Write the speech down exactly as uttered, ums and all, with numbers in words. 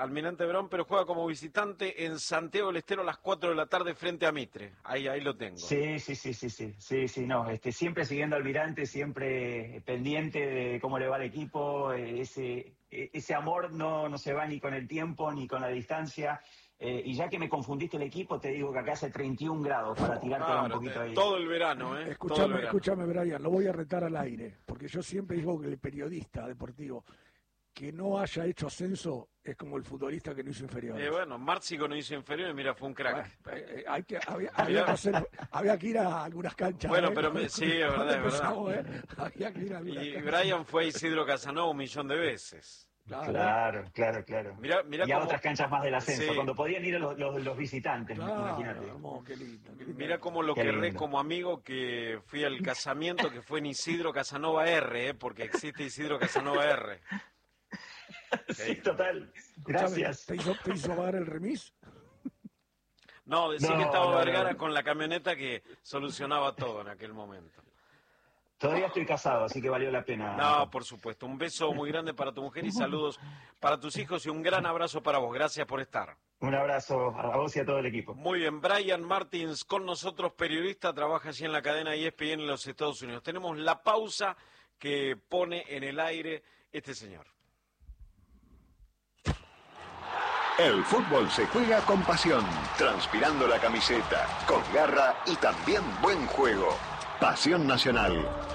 Almirante Brown, pero juega como visitante en Santiago del Estero a las cuatro de la tarde frente a Mitre. Ahí, ahí lo tengo. Sí, sí, sí, sí, sí, sí, sí, no, este, siempre siguiendo al Almirante, siempre pendiente de cómo le va al equipo, ese, ese amor no, no se va ni con el tiempo ni con la distancia. Eh, y ya que me confundiste el equipo, te digo que acá hace treinta y un grados para tirártela Claro, un poquito te, ahí. todo el verano, ¿eh? Escúchame, verano. escúchame, Brian, lo voy a retar al aire, porque yo siempre digo que el periodista deportivo que no haya hecho ascenso es como el futbolista que no hizo inferiores. Eh, bueno, Márcico no hizo inferiores, mira, fue un crack. Bueno, eh, hay que, había, había, que hacer, había que ir a algunas canchas. Bueno, ¿eh? pero me, sí, es verdad, es verdad. ¿eh? Había que ir a algunas Y canchas. Brian fue a Isidro Casanova un millón de veces. Claro, claro, claro. claro. Mirá, mirá y a cómo... otras canchas más del ascenso, sí. Cuando podían ir los, los, los visitantes, claro, imagínate. Hermoso, qué lindo, qué lindo. Mirá cómo lo Qué querré lindo. como amigo, que fui al casamiento que fue en Isidro Casanova R, ¿eh? Porque existe Isidro Casanova R. Sí, total. Gracias. ¿Te hizo, te hizo pagar el remis? No, decía No, que estaba no, Vergara no. con la camioneta que solucionaba todo en aquel momento. Todavía estoy casado, así que valió la pena. No, por supuesto. Un beso muy grande para tu mujer y saludos para tus hijos y un gran abrazo para vos. Gracias por estar. Un abrazo a vos y a todo el equipo. Muy bien, Brian Martins con nosotros, periodista, trabaja allí en la cadena E S P N en los Estados Unidos. Tenemos la pausa que pone en el aire este señor. El fútbol se juega con pasión, transpirando la camiseta, con garra y también buen juego. Pasión Nacional.